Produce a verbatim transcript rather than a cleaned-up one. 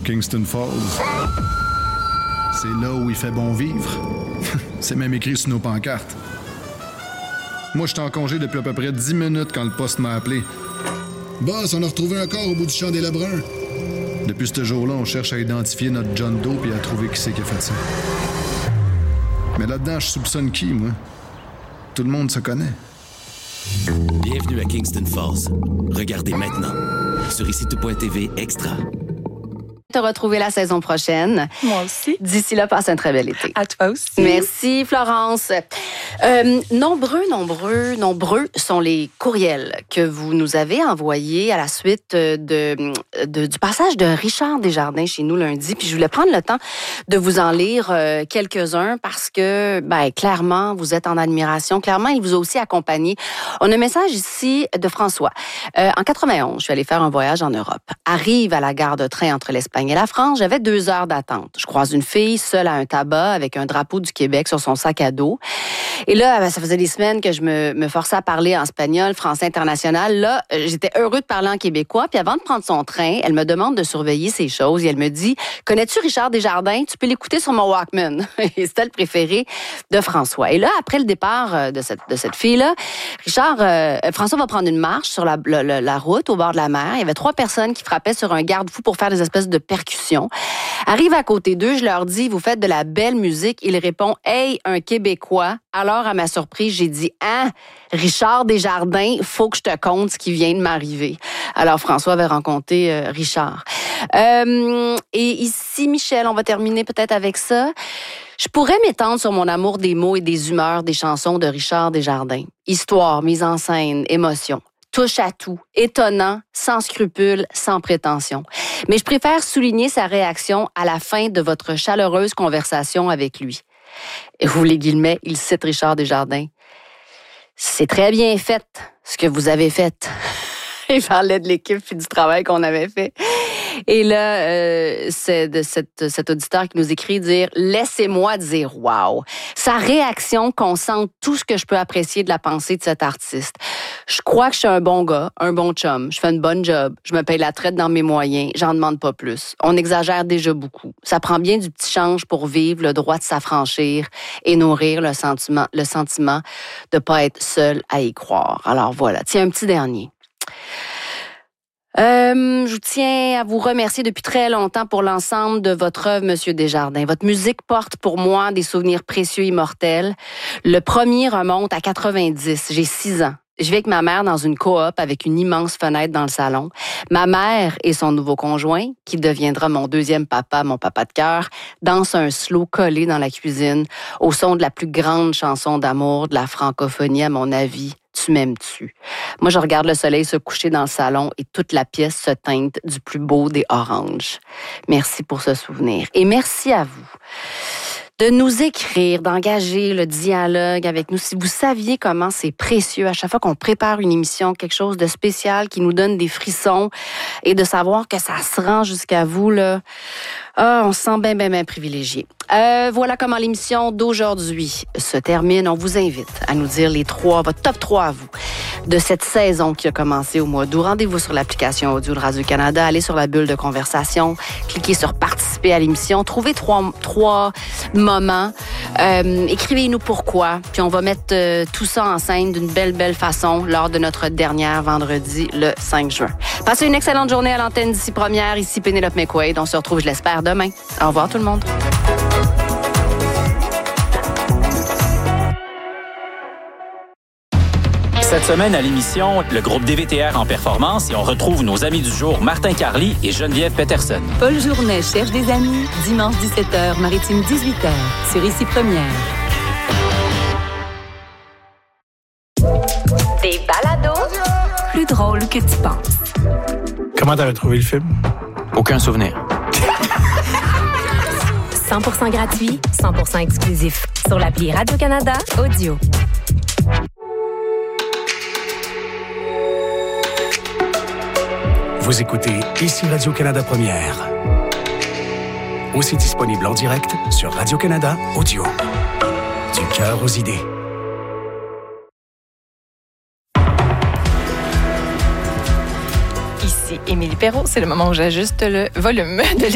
Kingston Falls. C'est là où il fait bon vivre. C'est même écrit sur nos pancartes. Moi, j'étais en congé depuis à peu près dix minutes quand le poste m'a appelé. Boss, on a retrouvé un corps au bout du champ des Lebrun. Depuis ce jour-là, on cherche à identifier notre John Doe et à trouver qui c'est qui a fait ça. Mais là-dedans, je soupçonne qui, moi? Tout le monde se connaît. Bienvenue à Kingston Falls. Regardez maintenant sur ici tout point t v Extra. Te retrouver la saison prochaine. Moi aussi. D'ici là, passe un très bel été. À toi aussi. Merci, Florence. Euh, nombreux, nombreux, nombreux sont les courriels que vous nous avez envoyés à la suite de, de, du passage de Richard Desjardins chez nous lundi. Puis je voulais prendre le temps de vous en lire euh, quelques-uns parce que, ben, clairement, vous êtes en admiration. Clairement, il vous a aussi accompagné. On a un message ici de François. Euh, en quatre-vingt-onze, je suis allée faire un voyage en Europe. Arrive à la gare de train entre l'Espagne et la France, j'avais deux heures d'attente. Je croise une fille seule à un tabac avec un drapeau du Québec sur son sac à dos. Et là, ben, ça faisait des semaines que je me, me forçais à parler en espagnol, français international. Là, j'étais heureux de parler en québécois. Puis avant de prendre son train, elle me demande de surveiller ces choses. Et elle me dit, connais-tu Richard Desjardins? Tu peux l'écouter sur mon Walkman. Et c'était le préféré de François. Et là, après le départ de cette, de cette fille-là, Richard, euh, François va prendre une marche sur la, la, la route au bord de la mer. Il y avait trois personnes qui frappaient sur un garde-fou pour faire des espèces de percussions. Arrive à côté d'eux, je leur dis, vous faites de la belle musique. Il répond, hey, un Québécois. Alors, à ma surprise, j'ai dit, ah, Richard Desjardins, faut que je te conte ce qui vient de m'arriver. Alors, François avait rencontré euh, Richard. Euh, et ici, Michel, on va terminer peut-être avec ça. Je pourrais m'étendre sur mon amour des mots et des humeurs des chansons de Richard Desjardins. Histoire, mise en scène, émotion. Touche à tout, étonnant, sans scrupules, sans prétention. Mais je préfère souligner sa réaction à la fin de votre chaleureuse conversation avec lui. Et vous les guillemets, il cite Richard Desjardins. C'est très bien fait, ce que vous avez fait. Il parlait de l'équipe et du travail qu'on avait fait. Et là, euh, c'est de cette, cet auditeur qui nous écrit dire « Laissez-moi dire wow ». Sa réaction concentre tout ce que je peux apprécier de la pensée de cet artiste. Je crois que je suis un bon gars, un bon chum. Je fais une bonne job. Je me paye la traite dans mes moyens. J'en demande pas plus. On exagère déjà beaucoup. Ça prend bien du petit change pour vivre, le droit de s'affranchir et nourrir le sentiment, le sentiment de pas être seul à y croire. Alors voilà. Tiens, un petit dernier. Euh, je tiens à vous remercier depuis très longtemps pour l'ensemble de votre œuvre, Monsieur Desjardins. Votre musique porte pour moi des souvenirs précieux immortels. Le premier remonte à quatre-vingt-dix. J'ai six ans. Je vis avec ma mère dans une coop avec une immense fenêtre dans le salon. Ma mère et son nouveau conjoint, qui deviendra mon deuxième papa, mon papa de cœur, dansent un slow collé dans la cuisine au son de la plus grande chanson d'amour de la francophonie, à mon avis. Tu m'aimes-tu? Moi, je regarde le soleil se coucher dans le salon et toute la pièce se teinte du plus beau des oranges. Merci pour ce souvenir. Et merci à vous de nous écrire, d'engager le dialogue avec nous. Si vous saviez comment c'est précieux à chaque fois qu'on prépare une émission, quelque chose de spécial qui nous donne des frissons et de savoir que ça se rend jusqu'à vous, là, ah, on se sent bien, bien, bien privilégié. Euh, voilà comment l'émission d'aujourd'hui se termine. On vous invite à nous dire les trois, votre top trois à vous, de cette saison qui a commencé au mois d'août. Rendez-vous sur l'application audio de Radio-Canada, allez sur la bulle de conversation, cliquez sur participer à l'émission, trouvez trois, trois moments, euh, écrivez-nous pourquoi, puis on va mettre euh, tout ça en scène d'une belle, belle façon lors de notre dernière vendredi, le cinq juin. Passez une excellente journée à l'antenne d'ici première, ici Pénélope McQuaid. On se retrouve, je l'espère, demain. Au revoir tout le monde. Cette semaine à l'émission, le groupe D V T R en performance et on retrouve nos amis du jour Martin Carly et Geneviève Peterson. Paul Journet cherche des amis, dimanche dix-sept heures, Maritime dix-huit heures, sur Ici Première. Des balados Plus drôle que tu penses. Comment t'avais trouvé le film? Aucun souvenir. cent pour cent gratuit, cent pour cent exclusif. Sur l'appli Radio-Canada Audio. Vous écoutez Ici Radio-Canada Première. Aussi disponible en direct sur Radio-Canada Audio. Du cœur aux idées. Ici Émilie Perrault, c'est le moment où j'ajuste le volume de